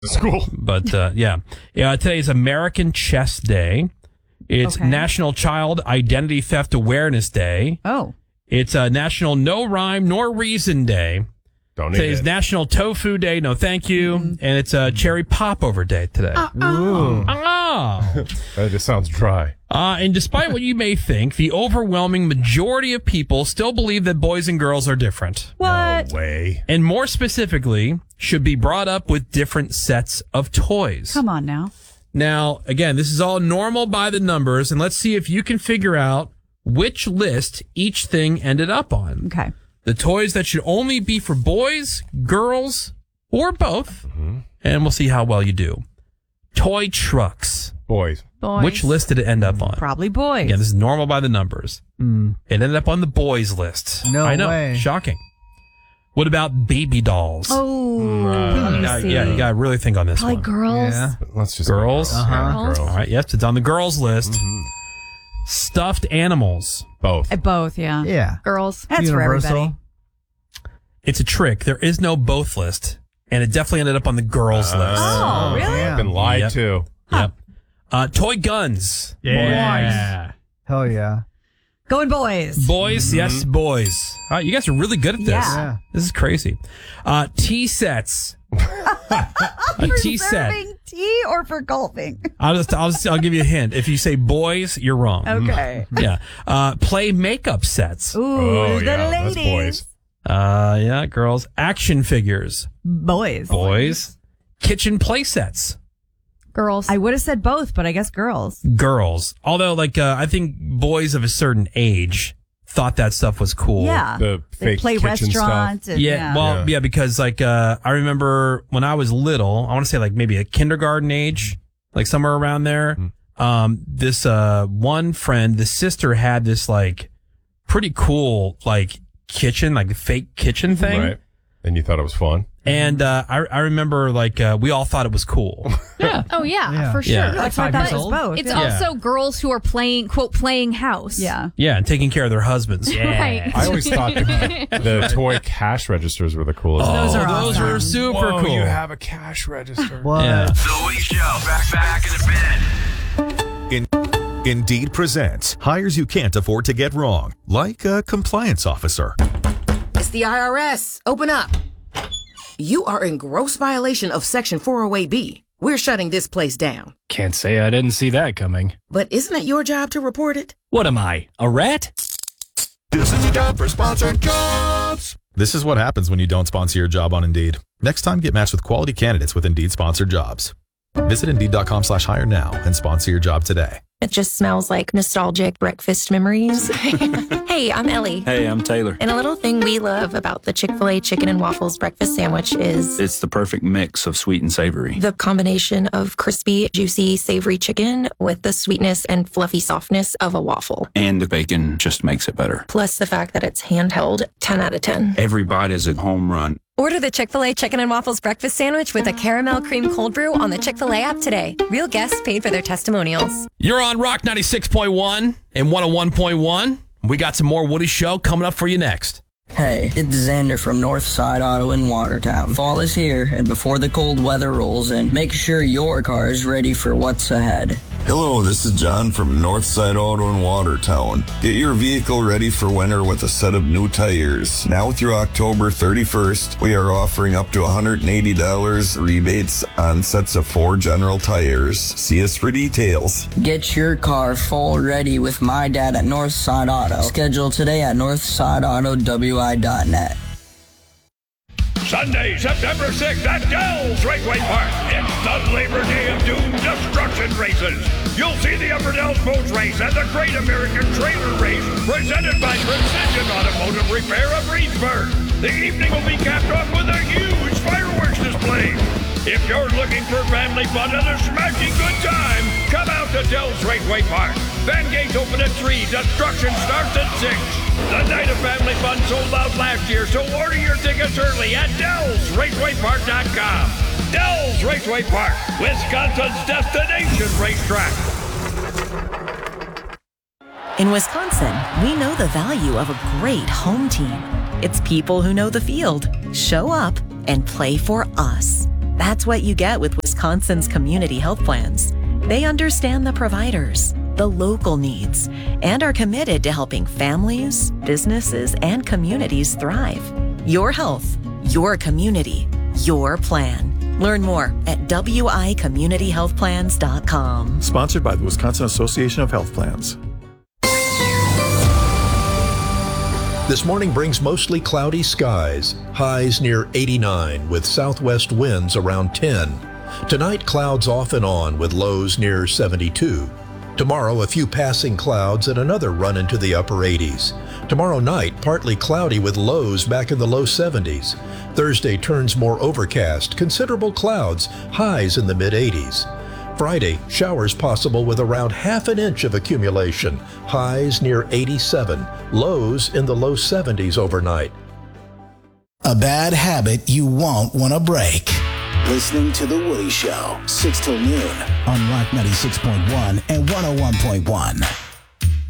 School. But today is American Chess Day. It's National Child Identity Theft Awareness Day. Oh. It's National No Rhyme Nor Reason Day. Today's National Tofu Day. No, thank you. And it's Cherry Popover Day today. That just sounds dry. And despite what you may think, the overwhelming majority of people still believe that boys and girls are different. What? No way. And more specifically, should be brought up with different sets of toys. Come on now. Now, again, this is all normal by the numbers, and let's see if you can figure out which list each thing ended up on. Okay. The toys that should only be for boys, girls, or both. And we'll see how well you do. Toy trucks. Boys. Which list did it end up on? Probably boys. Again, this is normal by the numbers. It ended up on the boys list. No I know. way. Shocking. What about baby dolls? Oh, you got to really think on this Probably one. girls. Yeah. Let's just Girls? Girls. All right, yes, it's on the girls list. Stuffed animals. Both. Both, yeah. Yeah. Girls. That's for everybody. It's a trick. There is no both list, and it definitely ended up on the girls list. Oh, really? I've been lied to. Yep. Toy guns. Yeah. Hell yeah. Going boys. Boys, yes, boys. All right, you guys are really good at this. Yeah. This is crazy. Tea sets. A tea set. Serving tea or for golfing? I'll give you a hint. If you say boys, you're wrong. Okay. Yeah. Play makeup sets. Ooh, the that's ladies. boys. Yeah, girls. Action figures. Boys. Boys. Kitchen play sets. Girls. I would have said both, but I guess girls. Girls. Although, I think boys of a certain age thought that stuff was cool. Yeah. The They fake play kitchen restaurants. stuff. And, Yeah, because I remember when I was little, I want to say maybe a kindergarten age, somewhere around there. This one friend, the sister had this pretty cool kitchen, fake kitchen thing. Right. And you thought it was fun? And I remember we all thought it was cool. Yeah. Oh, yeah, for sure. Yeah. That's why I thought it was both. It's yeah. also girls who are playing, quote, playing house. Yeah. Yeah, and taking care of their husbands. Right. I always thought the toy cash registers were the coolest. Those are those awesome. are super Whoa, cool. You have a cash register. What? Yeah. The Lee Show. Back in the bin. Indeed presents hires you can't afford to get wrong, like a compliance officer. It's the IRS. Open up. You are in gross violation of Section 408B. We're shutting this place down. Can't say I didn't see that coming. But isn't it your job to report it? What am I, a rat? This is your job for sponsored jobs. This is what happens when you don't sponsor your job on Indeed. Next time, get matched with quality candidates with Indeed sponsored jobs. Visit Indeed.com/hire now and sponsor your job today. It just smells like nostalgic breakfast memories. Hey, I'm Ellie. Hey, I'm Taylor. And a little thing we love about the Chick-fil-A chicken and waffles breakfast sandwich is It's the perfect mix of sweet and savory. the combination of crispy, juicy, savory chicken with the sweetness and fluffy softness of a waffle. And the bacon just makes it better. Plus the fact that it's handheld, 10 out of 10. Every bite is a home run. Order the Chick-fil-A chicken and waffles breakfast sandwich with a caramel cream cold brew on the Chick-fil-A app today. Real guests paid for their testimonials. You're on Rock 96.1 and 101.1. We got some more Woody Show coming up for you next. Hey, it's Xander from Northside Auto in Watertown. Fall is here, and before the cold weather rolls in, make sure your car is ready for what's ahead. Hello, this is John from Northside Auto in Watertown. Get your vehicle ready for winter with a set of new tires. Now through October 31st, we are offering up to $180 rebates on sets of 4 general tires. See us for details. Get your car full ready with my dad at Northside Auto. Schedule today at northsideautowi.net. Sunday, September 6th at Dell's Raceway Park. It's the Labor Day of Doom Destruction Races. You'll see the Upper Dells Boats Race and the Great American Trailer Race presented by Precision Automotive Repair of Reedsburg. The evening will be capped off with a huge fireworks display. If you're looking for family fun and a smashing good time, come out to Dell's Raceway Park. Fan gates open at 3. Destruction starts at 6. The night of family fun sold out last year, so order your tickets early at DellsRacewayPark.com. Dell's Raceway Park, Wisconsin's destination racetrack. In Wisconsin, we know the value of a great home team. It's people who know the field, show up, and play for us. That's what you get with Wisconsin's community health plans. They understand the providers, the local needs, and are committed to helping families, businesses, and communities thrive. Your health, your community, your plan. Learn more at wicommunityhealthplans.com. Sponsored by the Wisconsin Association of Health Plans. This morning brings mostly cloudy skies, highs near 89 with southwest winds around 10. Tonight, clouds off and on with lows near 72. Tomorrow, a few passing clouds and another run into the upper 80s. Tomorrow night, partly cloudy with lows back in the low 70s. Thursday turns more overcast, considerable clouds, highs in the mid-80s. Friday, showers possible with around half an inch of accumulation, highs near 87, lows in the low 70s overnight. A bad habit you won't want to break. Listening to The Woody Show, 6 till noon on Rock 96.1 and 101.1.